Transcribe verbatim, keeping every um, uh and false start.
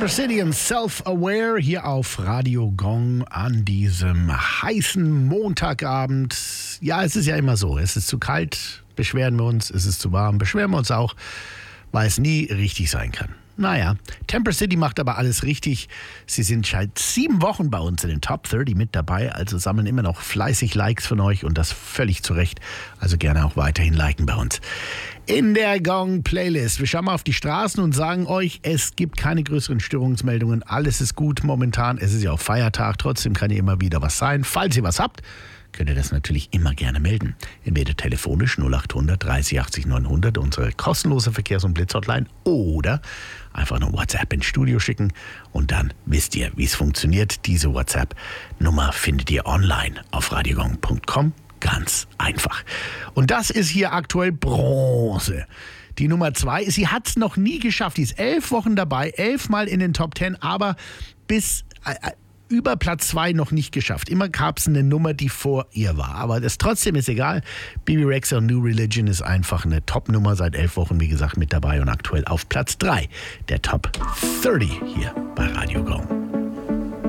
Temper City und Self-Aware hier auf Radio Gong an diesem heißen Montagabend. Ja, es ist ja immer so. Es ist zu kalt, beschweren wir uns. Es ist zu warm, beschweren wir uns auch, weil es nie richtig sein kann. Naja, Temper City macht aber alles richtig. Sie sind seit sieben Wochen bei uns in den Top dreißig mit dabei, also sammeln immer noch fleißig Likes von euch und das völlig zu Recht. Also gerne auch weiterhin liken bei uns. In der Gong-Playlist. Wir schauen mal auf die Straßen und sagen euch, es gibt keine größeren Störungsmeldungen. Alles ist gut momentan. Es ist ja auch Feiertag. Trotzdem kann ja immer wieder was sein. Falls ihr was habt, könnt ihr das natürlich immer gerne melden. Entweder telefonisch null acht hundert dreißig achtzig neunhundert, unsere kostenlose Verkehrs- und Blitzhotline, oder einfach eine WhatsApp ins Studio schicken und dann wisst ihr, wie es funktioniert. Diese WhatsApp-Nummer findet ihr online auf radiogong punkt com. Ganz einfach. Und das ist hier aktuell Bronze. Die Nummer zwei, sie hat es noch nie geschafft. Die ist elf Wochen dabei, elfmal in den Top Ten, aber bis äh, über Platz zwei noch nicht geschafft. Immer gab es eine Nummer, die vor ihr war. Aber das trotzdem ist egal. Bebe Rexha und New Religion ist einfach eine Top-Nummer. Seit elf Wochen, wie gesagt, mit dabei und aktuell auf Platz drei der Top dreißig hier bei Radio Gong.